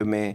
میں,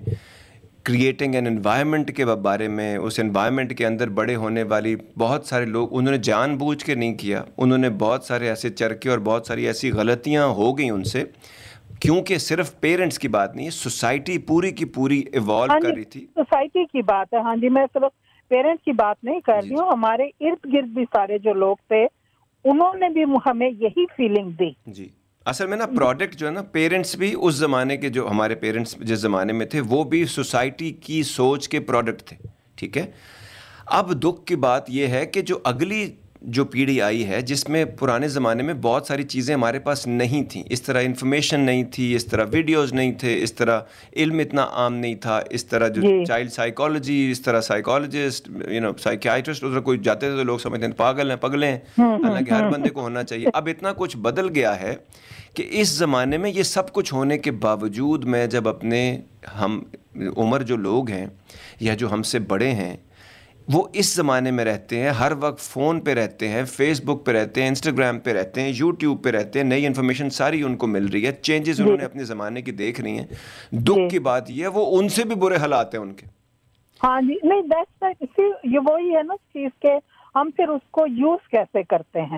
creating an environment کے بارے میں, اس انوائرمنٹ کے اندر بڑے ہونے والی بہت سارے لوگ, انہوں نے جان بوجھ کے نہیں کیا, انہوں نے بہت سارے ایسے چرکے اور بہت ساری ایسی غلطیاں ہو گئیں ان سے, کیونکہ صرف پیرنٹس کی بات نہیں ہے, سوسائٹی پوری کی پوری ایوالو کر رہی تھی. سوسائٹی کی بات ہے. ہاں جی, میں صرف پیرنٹس کی بات نہیں کر رہی ہوں, ہمارے ارد گرد بھی سارے جو لوگ تھے انہوں نے بھی ہمیں یہی فیلنگ دی. جی, اصل میں نا پروڈکٹ جو ہے نا, پیرنٹس بھی اس زمانے کے, جو ہمارے پیرنٹس جس زمانے میں تھے وہ بھی سوسائٹی کی سوچ کے پروڈکٹ تھے, ٹھیک ہے. اب دکھ کی بات یہ ہے کہ جو اگلی جو پیڑھی آئی ہے, جس میں پرانے زمانے میں بہت ساری چیزیں ہمارے پاس نہیں تھیں, اس طرح انفارمیشن نہیں تھی, اس طرح ویڈیوز نہیں تھے, اس طرح علم اتنا عام نہیں تھا, اس طرح جو چائلڈ سائیکالوجی, اس طرح سائیکالوجسٹ, سائیکیاٹرسٹ ادھر کوئی جاتے تھے تو لوگ سمجھتے ہیں پاگل ہیں, پگلے ہیں, حالانکہ ہر بندے کو ہونا چاہیے. اب اتنا کچھ بدل گیا ہے کہ اس زمانے میں یہ سب کچھ ہونے کے باوجود میں جب اپنے ہم عمر جو لوگ ہیں یا جو ہم سے بڑے ہیں وہ اس زمانے میں رہتے ہیں, ہر وقت فون پہ رہتے ہیں, فیس بک پہ رہتے ہیں, انسٹاگرام پہ رہتے ہیں, یوٹیوب پہ رہتے ہیں, نئی انفارمیشن ساری ان کو مل رہی ہے, چینجز انہوں نے اپنے زمانے کی دیکھ رہی ہیں. دکھ کی بات یہ ہے وہ ان سے بھی برے حالات ہیں ان کے. ہاں جی, نہیں یہ وہی ہے نا چیز کے ہم پھر اس کو یوز کیسے کرتے ہیں.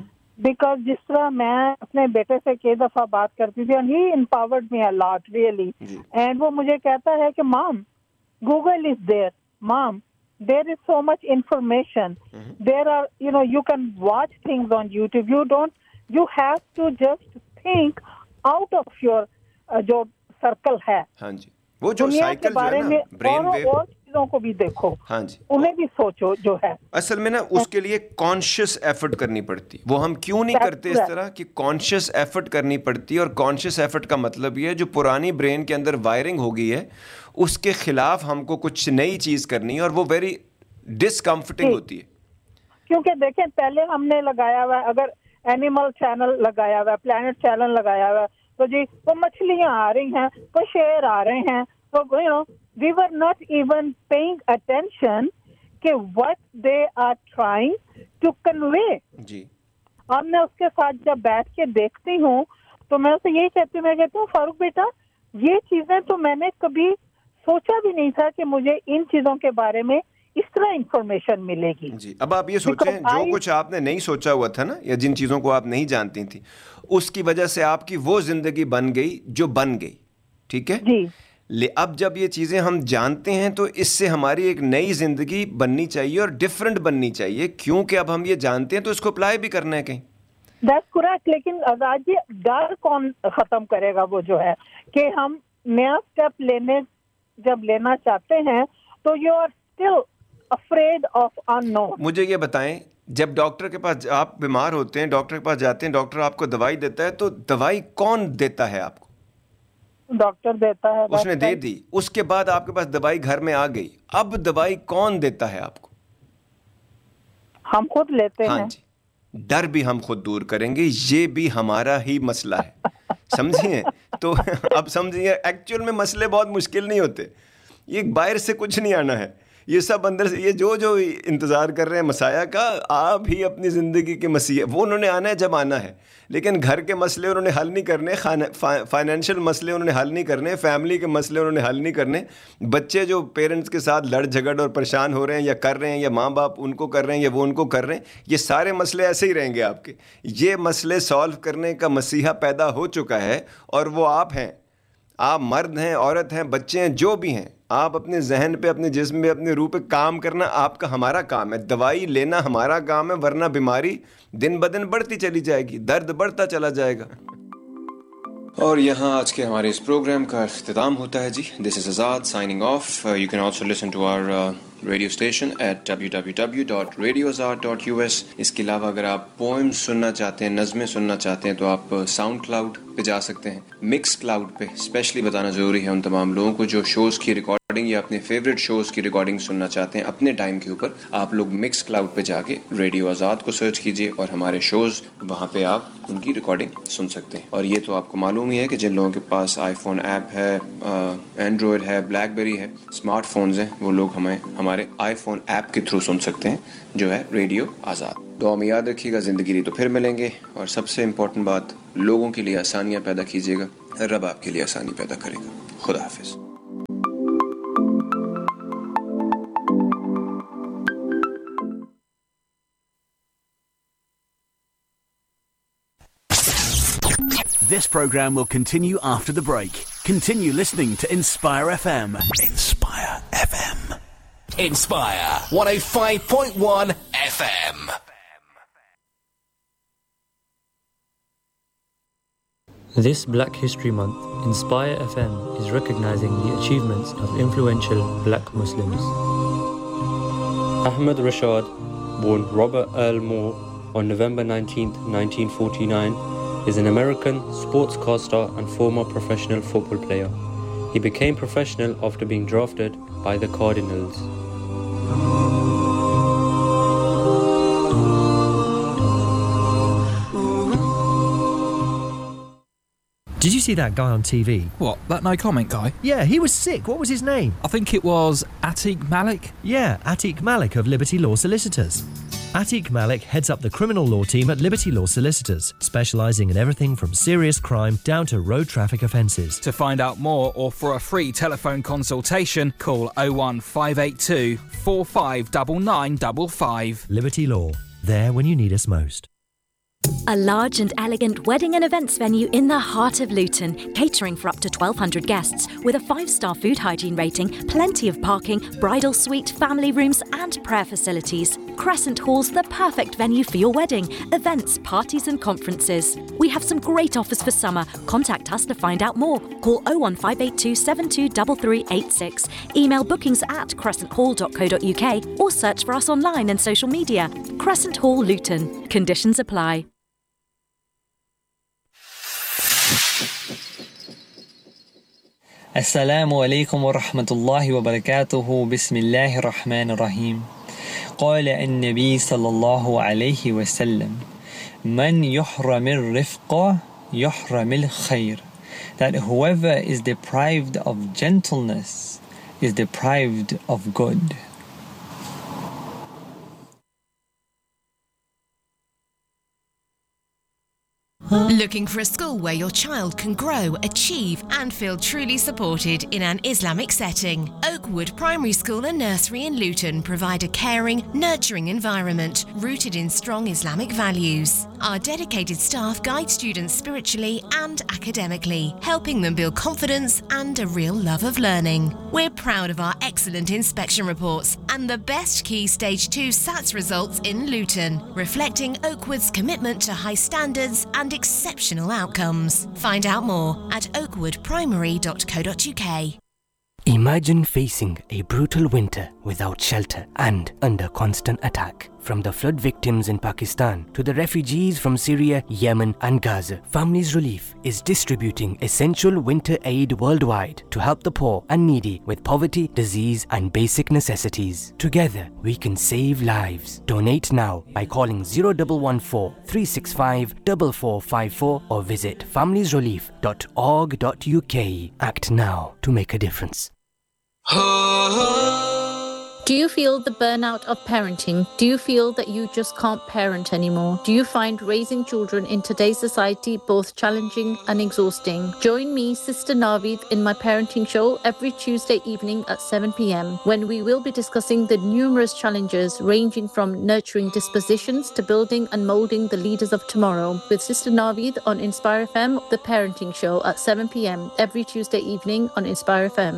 بیکاز جس طرح میں اپنے بیٹے سے کئی دفعہ بات کرتی تھی, and he empowered me a lot really, and وہ مجھے کہتا ہے کہ مام Google is there, mom there is so much information, there are, you can watch things on YouTube, you have to just think out of your جو circle ہے. ہاں جی, وہ جو سائیکل جو ہے نا, برین ویو, اور چیزوں کو بھی دیکھو, ہاں جی, انہیں بھی سوچو جو ہے. اصل میں نا اس کے لیے کانشیس ایفرٹ کرنی پڑتی. وہ ہم کیوں نہیں کرتے اس طرح کہ کانشیس ایفرٹ کرنی پڑتی. اور کانشیس ایفرٹ کا مطلب یہ ہے جو پرانی برین کے اندر وائرنگ ہو گئی ہے اس کے خلاف ہم کو کچھ نئی چیز کرنی ہے, اور وہ ویری ڈسکمفرٹنگ ہوتی ہے. کیونکہ دیکھیں پہلے ہم نے لگایا ہوا ہے, اگر اینیمل چینل لگایا ہوا ہے, پلانٹ چینل لگایا ہوا ہے, تو جی وہ مچھلیاں آ رہی ہیں, وہ شیر آ رہے ہیں, تو we were not even paying attention کہ what they are trying to convey. جی, اور میں اس کے ساتھ جب بیٹھ کے دیکھتی ہوں تو میں اسے یہی کہتی ہوں, میں کہتی ہوں فاروق بیٹا یہ چیزیں تو میں نے کبھی سوچا بھی نہیں تھا کہ مجھے ان چیزوں کے بارے میں اس طرح انفارمیشن ملے گی. جی, اب آپ یہ سوچیں جو کچھ آپ نے نہیں سوچا ہوا تھا نا, یا جن چیزوں کو آپ نہیں جانتی تھی, اس کی وجہ سے آپ کی وہ زندگی بن گئی جو بن گئی, ٹھیک ہے جی. اب جب یہ چیزیں ہم جانتے ہیں تو اس سے ہماری ایک نئی زندگی بننی چاہیے اور ڈفرینٹ بننی چاہیے, کیونکہ اب ہم یہ جانتے ہیں تو اس کو اپلائی بھی کرنا ہے کہیں. That's correct. لیکن آزاد جی ڈر کون ختم کرے گا وہ جو ہے کہ ہم نیا اسٹیپ جب لینا چاہتے ہیں تو you are still afraid of unknown. مجھے یہ بتائیں, جب ڈاکٹر کے پاس آپ بیمار ہوتے ہیں, ڈاکٹر کے پاس جاتے ہیں, ڈاکٹر آپ کو دوائی دیتا ہے, تو دوائی کون دیتا ہے آپ کو؟ ڈاکٹر دیتا ہے. اس نے دے دی, اس کے بعد آپ کے پاس دوائی گھر میں آ گئی, اب دوائی کون دیتا ہے آپ کو؟ ہم خود لیتے ہیں. ہاں جی, ڈر بھی ہم خود دور کریں گے, یہ بھی ہمارا ہی مسئلہ ہے, سمجھیے. تو اب سمجھیے ایکچوئل میں مسئلے بہت مشکل نہیں ہوتے, یہ باہر سے کچھ نہیں آنا ہے, یہ سب اندر سے, یہ جو انتظار کر رہے ہیں مسیح کا, آپ ہی اپنی زندگی کے مسیح, وہ انہوں نے آنا ہے جب آنا ہے. لیکن گھر کے مسئلے انہوں نے حل نہیں کرنے, فائنینشیل مسئلے انہوں نے حل نہیں کرنے, فیملی کے مسئلے انہوں نے حل نہیں کرنے. بچے جو پیرنٹس کے ساتھ لڑ جھگڑ اور پریشان ہو رہے ہیں یا کر رہے ہیں, یا ماں باپ ان کو کر رہے ہیں یا وہ ان کو کر رہے ہیں, یہ سارے مسئلے ایسے ہی رہیں گے آپ کے. یہ مسئلے سالو کرنے کا مسیحا پیدا ہو چکا ہے, اور وہ آپ ہیں. آپ مرد ہیں, عورت ہیں, بچے ہیں, جو بھی ہیں, آپ اپنے ذہن پہ, اپنے جسم پہ, اپنے روح پہ کام کرنا آپ کا, ہمارا کام ہے. دوائی لینا ہمارا کام ہے, ورنہ بیماری دن بدن بڑھتی چلی جائے گی, درد بڑھتا چلا جائے گا. اور یہاں آج کے ہمارے اس پروگرام کا اختتام ہوتا ہے. جی, دس از آزاد signing off. You can also listen to our radio station at www.radioazad.us. اس کے علاوہ اگر آپ پوئمز سننا چاہتے ہیں, نظمیں سننا چاہتے ہیں, تو آپ ساؤنڈ کلاؤڈ پہ جا سکتے ہیں. مکس کلاؤڈ پہ اسپیشلی بتانا ضروری ہے ان تمام لوگوں کو جو شوز کی ریکارڈنگ یا اپنے فیوریٹ شوز کی ریکارڈنگ سننا چاہتے ہیں اپنے ٹائم کے اوپر, آپ لوگ مکس کلاؤڈ پہ جا کے ریڈیو آزاد کو سرچ کیجیے, اور ہمارے شوز وہاں پہ آپ ان کی ریکارڈنگ سن سکتے ہیں. اور یہ تو آپ کو معلوم ہی ہے کہ جن لوگوں کے پاس آئی فون ایپ ہے, اینڈرائڈ ہے, بلیک بیری ہے, اسمارٹ فونز ہیں, وہ لوگ ہمارے آئی فون ایپ کے تھرو سن سکتے ہیں, جو ہے ریڈیو آزاد. دعا میں یاد رکھیے گا, زندگی رہی تو پھر ملیں گے. اور سب سے امپورٹنٹ بات, لوگوں کے لیے آسانیاں پیدا کیجیے گا, رب آپ کے لیے آسانی پیدا کرے گا. خدا حافظ. This programme will continue after the break. Continue listening to Inspire FM. Inspire FM. Inspire 105.1 FM. This Black History Month, Inspire FM is recognizing the achievements of influential black Muslims. Ahmad Rashad, born Robert Earl Moore on November 19, 1949, is an American sportscaster and former professional football player. He became professional after being drafted by the Cardinals. Did you see that guy on TV? What, that no comment guy? Yeah, he was sick. What was his name? I think it was Atiq Malik. Yeah, Atiq Malik of Liberty Law Solicitors. Atiq Malik heads up the criminal law team at Liberty Law Solicitors, specialising in everything from serious crime down to road traffic offences. To find out more or for a free telephone consultation, call 01582 459955. Liberty Law, there when you need us most. A large and elegant wedding and events venue in the heart of Luton, catering for up to 1,200 guests, with a 5-star food hygiene rating, plenty of parking, bridal suite, family rooms and prayer facilities. Crescent Hall's the perfect venue for your wedding, events, parties and conferences. We have some great offers for summer. Contact us to find out more. Call 01582 723386. Email bookings@crescenthall.co.uk or search for us online and social media. Crescent Hall, Luton. Conditions apply. Assalamu alaikum wa rahmatullahi wa barakatuhu. Bismillahir Rahmanir Rahim. قال النبي صلى الله عليه وسلم من يحرم الرفق يحرم الخير. That whoever is deprived of gentleness is deprived of good. Looking for a school where your child can grow, achieve and feel truly supported in an Islamic setting? Oakwood Primary School and Nursery in Luton provide a caring, nurturing environment rooted in strong Islamic values. Our dedicated staff guide students spiritually and academically, helping them build confidence and a real love of learning. We're proud of our excellent inspection reports and the best Key Stage 2 SATS results in Luton, reflecting Oakwood's commitment to high standards and exceptional outcomes. Find out more at oakwoodprimary.co.uk. Imagine facing a brutal winter without shelter and under constant attack. From the flood victims in Pakistan to the refugees from Syria, Yemen and Gaza, Families Relief is distributing essential winter aid worldwide to help the poor and needy with poverty, disease and basic necessities. Together, we can save lives. Donate now by calling 0114 365 4454 or visit familiesrelief.org.uk. Act now to make a difference. Do you feel the burnout of parenting? Do you feel that you just can't parent anymore? Do you find raising children in today's society both challenging and exhausting? Join me, Sister Naveed, in my parenting show every Tuesday evening at 7 p.m, when we will be discussing the numerous challenges ranging from nurturing dispositions to building and moulding the leaders of tomorrow. With Sister Naveed on Inspire FM, the parenting show at 7 p.m. every Tuesday evening on Inspire FM.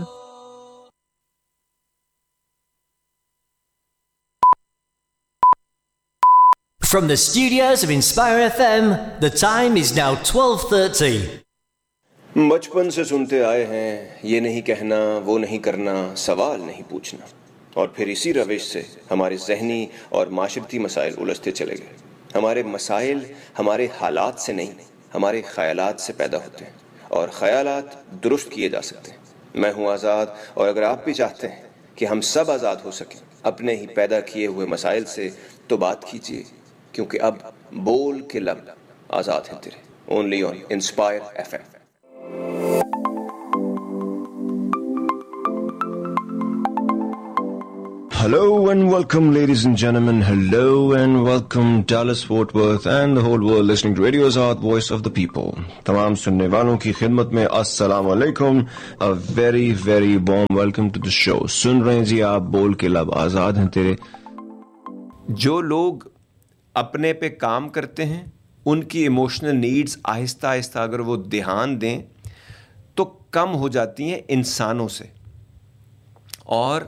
From the studios of Inspire FM, the time is now 12:30. बचपन से सुनते आए हैं ये नहीं कहना वो नहीं करना सवाल नहीं पूछना और फिर इसी रविश से हमारे ज़हनी और माशरती मसाइल उलझते चले गए। हमारे मसाइल हमारे हालात से नहीं हमारे ख़यालात से पैदा होते हैं और ख़यालात दुरुस्त किए जा सकते हैं। मैं हूँ आज़ाद और अगर आप भी चाहते हैं कि हम सब आज़ाद हो सकें अपने ही पैदा किए हुए मसाइल से तो बात कीजिए क्योंकि अब बोल के लब आज़ाद हैं तेरे। Only on inspire FM। Hello and welcome, ladies and gentlemen. Hello and welcome, Dallas, Fort Worth and the whole world listening to Radio Azad, Voice of the People. तमाम सुनने वालों की खिदमत में अस्सलाम वालेकुम. A very very warm welcome to the show. सुन रहे हैं जी आप बोल के लब आज़ाद हैं तेरे। जो लोग अपने पे काम करते हैं ان کی ایموشنل نیڈز آہستہ آہستہ اگر وہ دھیان دیں تو کم ہو جاتی ہیں انسانوں سے. اور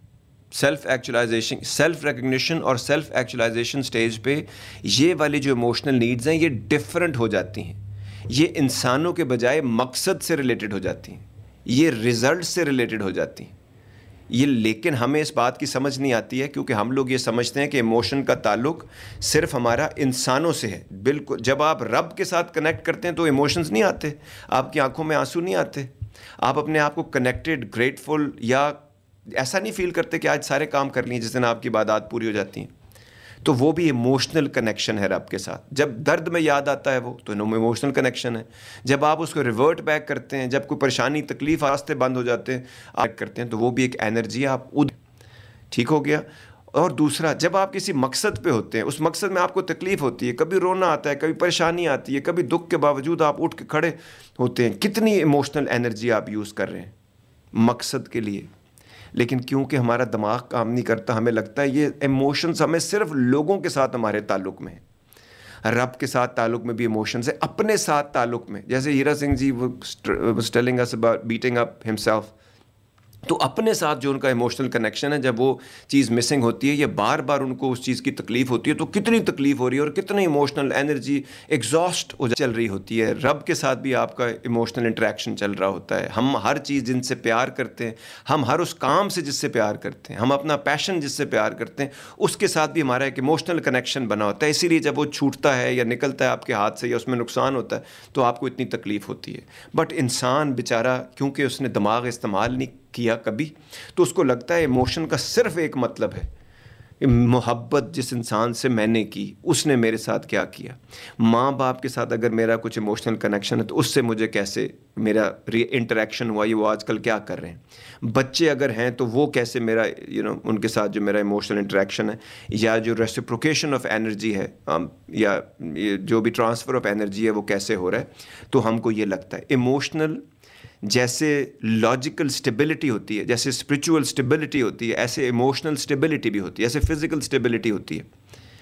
سیلف ایکچولائزیشن، سیلف ریکگنیشن اور سیلف ایکچولائزیشن سٹیج پہ یہ والی جو ایموشنل نیڈز ہیں یہ ڈفرینٹ ہو جاتی ہیں. یہ انسانوں کے بجائے مقصد سے ریلیٹڈ ہو جاتی ہیں، یہ رزلٹ سے ریلیٹڈ ہو جاتی ہیں. یہ لیکن ہمیں اس بات کی سمجھ نہیں آتی ہے کیونکہ ہم لوگ یہ سمجھتے ہیں کہ ایموشن کا تعلق صرف ہمارا انسانوں سے ہے. بالکل جب آپ رب کے ساتھ کنیکٹ کرتے ہیں تو ایموشنز نہیں آتے، آپ کی آنکھوں میں آنسو نہیں آتے، آپ اپنے آپ کو کنیکٹڈ، گریٹفل یا ایسا نہیں فیل کرتے کہ آج سارے کام کر لیے جس دن آپ کی عبادات پوری ہو جاتی ہیں. تو وہ بھی ایموشنل کنیکشن ہے رب کے ساتھ. جب درد میں یاد آتا ہے وہ تو ایموشنل کنیکشن ہے. جب آپ اس کو ریورٹ بیک کرتے ہیں، جب کوئی پریشانی تکلیف راستے بند ہو جاتے ہیں آپ کرتے ہیں تو وہ بھی ایک انرجی ہے. آپ ٹھیک ہو گیا. اور دوسرا جب آپ کسی مقصد پہ ہوتے ہیں، اس مقصد میں آپ کو تکلیف ہوتی ہے، کبھی رونا آتا ہے، کبھی پریشانی آتی ہے، کبھی دکھ کے باوجود آپ اٹھ کے کھڑے ہوتے ہیں. کتنی ایموشنل انرجی آپ یوز کر رہے ہیں مقصد کے لیے. لیکن کیونکہ ہمارا دماغ کام نہیں کرتا، ہمیں لگتا ہے یہ ایموشنز ہمیں صرف لوگوں کے ساتھ ہمارے تعلق میں ہیں. رب کے ساتھ تعلق میں بھی ایموشنز ہیں، اپنے ساتھ تعلق میں. جیسے ہیرا سنگھ جی was telling us about beating up himself. تو اپنے ساتھ جو ان کا ایموشنل کنیکشن ہے، جب وہ چیز مسنگ ہوتی ہے یا بار بار ان کو اس چیز کی تکلیف ہوتی ہے تو کتنی تکلیف ہو رہی ہے اور کتنی ایموشنل انرجی ایگزاسٹ چل رہی ہوتی ہے. رب کے ساتھ بھی آپ کا ایموشنل انٹریکشن چل رہا ہوتا ہے. ہم ہر چیز جن سے پیار کرتے ہیں، ہم ہر اس کام سے جس سے پیار کرتے ہیں، ہم اپنا پیشن جس سے پیار کرتے ہیں، اس کے ساتھ بھی ہمارا ایک ایموشنل کنیکشن بنا ہوتا ہے. اسی لیے جب وہ چھوٹتا ہے یا نکلتا ہے آپ کے ہاتھ سے یا اس میں نقصان ہوتا ہے تو آپ کو اتنی تکلیف ہوتی ہے. بٹ انسان بیچارہ کیونکہ اس نے دماغ استعمال نہیں کیا کبھی، تو اس کو لگتا ہے ایموشن کا صرف ایک مطلب ہے محبت. جس انسان سے میں نے کی اس نے میرے ساتھ کیا کیا. ماں باپ کے ساتھ اگر میرا کچھ ایموشنل کنیکشن ہے تو اس سے مجھے کیسے میرا انٹریکشن ہوا، یہ وہ آج کل کیا کر رہے ہیں. بچے اگر ہیں تو وہ کیسے میرا ان کے ساتھ جو میرا ایموشنل انٹریکشن ہے یا جو ریسپروکیشن آف انرجی ہے یا جو بھی ٹرانسفر آف انرجی ہے وہ کیسے ہو رہا ہے. تو ہم کو یہ لگتا ہے ایموشنل جیسے لاجیکل سٹیبلٹی ہوتی ہے، جیسے اسپریچول سٹیبلٹی ہوتی ہے، ایسے ایموشنل سٹیبلٹی بھی ہوتی ہے، ایسے فزیکل سٹیبلٹی ہوتی ہے.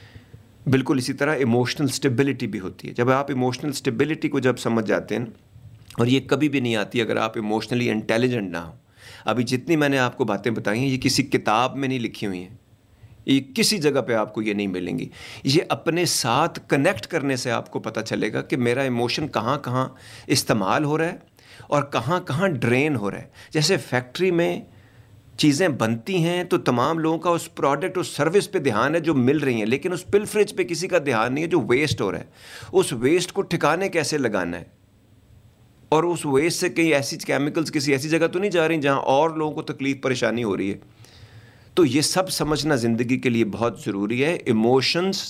بالکل اسی طرح ایموشنل سٹیبلٹی بھی ہوتی ہے. جب آپ ایموشنل سٹیبلٹی کو جب سمجھ جاتے ہیں، اور یہ کبھی بھی نہیں آتی اگر آپ ایموشنلی انٹیلیجنٹ نہ ہوں. ابھی جتنی میں نے آپ کو باتیں بتائی ہیں یہ کسی کتاب میں نہیں لکھی ہوئی ہیں، یہ کسی جگہ پہ آپ کو یہ نہیں ملیں گی. یہ اپنے ساتھ کنیکٹ کرنے سے آپ کو پتہ چلے گا کہ میرا ایموشن کہاں کہاں استعمال ہو رہا ہے اور کہاں کہاں ڈرین ہو رہا ہے. جیسے فیکٹری میں چیزیں بنتی ہیں تو تمام لوگوں کا اس پروڈکٹ اس سروس پہ دھیان ہے جو مل رہی ہیں، لیکن اس پل فریج پہ کسی کا دھیان نہیں ہے جو ویسٹ ہو رہا ہے. اس ویسٹ کو ٹھکانے کیسے لگانا ہے، اور اس ویسٹ سے کئی ایسی کیمیکلز کسی ایسی جگہ تو نہیں جا رہی جہاں اور لوگوں کو تکلیف پریشانی ہو رہی ہے. تو یہ سب سمجھنا زندگی کے لیے بہت ضروری ہے. ایموشنز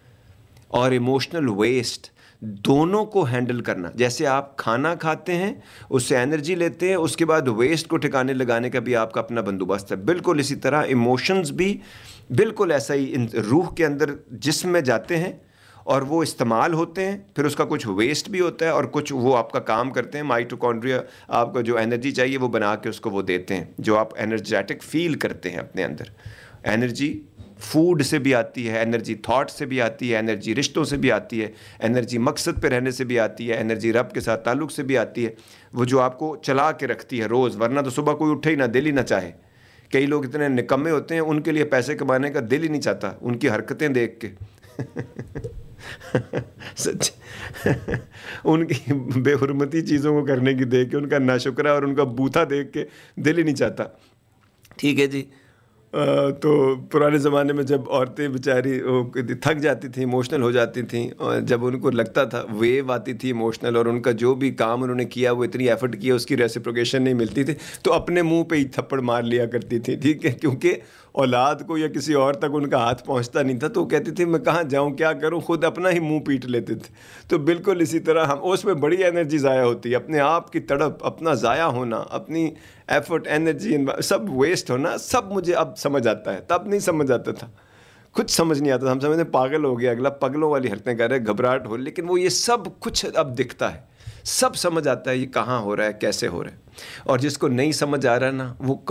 اور ایموشنل ویسٹ دونوں کو ہینڈل کرنا. جیسے آپ کھانا کھاتے ہیں، اس سے انرجی لیتے ہیں، اس کے بعد ویسٹ کو ٹھکانے لگانے کا بھی آپ کا اپنا بندوبست ہے. بالکل اسی طرح ایموشنز بھی بالکل ایسا ہی روح کے اندر جسم میں جاتے ہیں اور وہ استعمال ہوتے ہیں، پھر اس کا کچھ ویسٹ بھی ہوتا ہے اور کچھ وہ آپ کا کام کرتے ہیں. مائٹوکونڈریا آپ کو جو انرجی چاہیے وہ بنا کے اس کو وہ دیتے ہیں، جو آپ انرجیٹک فیل کرتے ہیں اپنے اندر. انرجی فوڈ سے بھی آتی ہے، انرجی تھاٹ سے بھی آتی ہے، انرجی رشتوں سے بھی آتی ہے، انرجی مقصد پہ رہنے سے بھی آتی ہے، انرجی رب کے ساتھ تعلق سے بھی آتی ہے. وہ جو آپ کو چلا کے رکھتی ہے روز، ورنہ تو صبح کوئی اٹھے ہی نہ، دل ہی نہ چاہے. کئی لوگ اتنے نکمے ہوتے ہیں ان کے لیے پیسے کمانے کا دل ہی نہیں چاہتا ان کی حرکتیں دیکھ کے سچ ان کی بے حرمتی چیزوں کو کرنے کی دیکھ کے، ان کا ناشکرہ اور ان کا بوتھا دیکھ کے دل ہی نہیں چاہتا. ٹھیک ہے جی. تو پرانے زمانے میں جب عورتیں بیچاری تھک جاتی تھیں، ایموشنل ہو جاتی تھیں، اور جب ان کو لگتا تھا ویو آتی تھی ایموشنل اور ان کا جو بھی کام انہوں نے کیا وہ اتنی ایفرٹ کیا اس کی ریسپروکیشن نہیں ملتی تھی، تو اپنے منہ پہ ہی تھپڑ مار لیا کرتی تھی. ٹھیک ہے، کیونکہ اولاد کو یا کسی اور تک ان کا ہاتھ پہنچتا نہیں تھا، تو وہ کہتی تھی میں کہاں جاؤں کیا کروں، خود اپنا ہی منہ پیٹ لیتے تھے. تو بالکل اسی طرح ہم اس میں بڑی انرجی ضائع ہوتی ہے، اپنے آپ کی تڑپ، اپنا ضائع ہونا، اپنی ایفرٹ، انرجی، سب ویسٹ ہونا. سب مجھے اب سمجھ آتا ہے، تب نہیں سمجھ آتا تھا، کچھ سمجھ نہیں آتا تھا. ہم سمجھتے پاگل ہو گیا، اگلا پگلوں والی حرکتیں کر رہے، گھبراہٹ ہو، لیکن وہ یہ سب کچھ اب دکھتا ہے، سب سمجھ آتا ہے یہ کہاں ہو رہا ہے، کیسے ہو رہا ہے. اور جس کو نہیں سمجھ آ رہا ہے نا، وہ